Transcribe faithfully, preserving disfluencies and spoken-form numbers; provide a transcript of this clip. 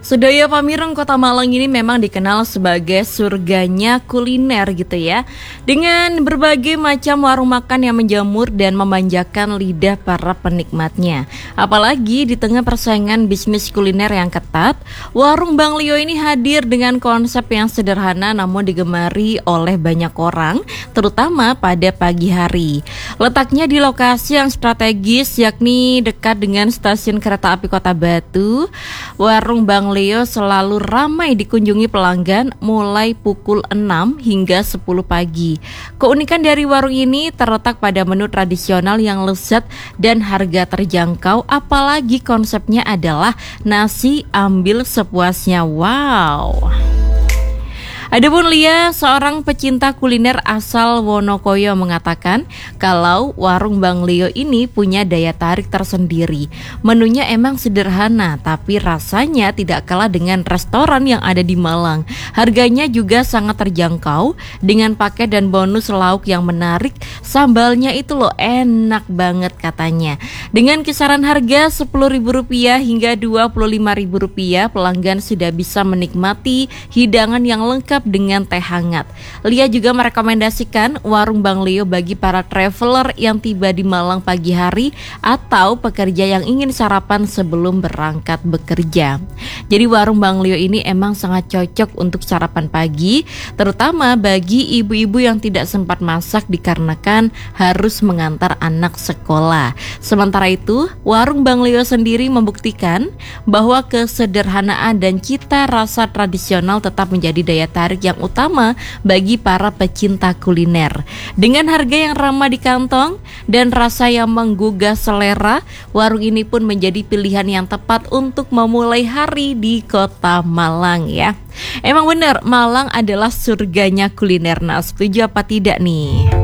Sedaya Pamireng, Kota Malang ini memang dikenal sebagai surganya kuliner gitu ya. Dengan berbagai macam warung makan yang menjamur dan memanjakan lidah para penikmatnya. Apalagi di tengah persaingan bisnis kuliner yang ketat, warung Bang Lio ini hadir dengan konsep yang sederhana namun digemari oleh banyak orang, terutama pada pagi hari. Letaknya di lokasi yang strategis yakni dekat dengan stasiun kereta api Kota Batu, warung Bang Lio selalu ramai dikunjungi pelanggan mulai pukul enam hingga sepuluh pagi. Keunikan dari warung ini terletak pada menu tradisional yang lezat dan harga terjangkau, apalagi konsepnya adalah nasi ambil sepuasnya. Wow. Adapun Lia, seorang pecinta kuliner asal Wonokoyo, mengatakan kalau warung Bang Lio ini punya daya tarik tersendiri. Menunya emang sederhana, tapi rasanya tidak kalah dengan restoran yang ada di Malang. Harganya juga sangat terjangkau dengan paket dan bonus lauk yang menarik. Sambalnya itu loh enak banget katanya. Dengan kisaran harga sepuluh ribu rupiah hingga dua puluh lima ribu rupiah, pelanggan sudah bisa menikmati hidangan yang lengkap dengan teh hangat. Lia juga merekomendasikan warung Bang Lio bagi para traveler yang tiba di Malang pagi hari atau pekerja yang ingin sarapan sebelum berangkat bekerja. Jadi warung Bang Lio ini emang sangat cocok untuk sarapan pagi, terutama bagi ibu-ibu yang tidak sempat masak dikarenakan harus mengantar anak sekolah. Sementara itu, warung Bang Lio sendiri membuktikan bahwa kesederhanaan dan cita rasa tradisional tetap menjadi daya tarik yang utama bagi para pecinta kuliner. Dengan harga yang ramah di kantong dan rasa yang menggugah selera, warung ini pun menjadi pilihan yang tepat untuk memulai hari di Kota Malang ya. Emang benar, Malang adalah surganya kuliner. Nah, setuju apa tidak nih?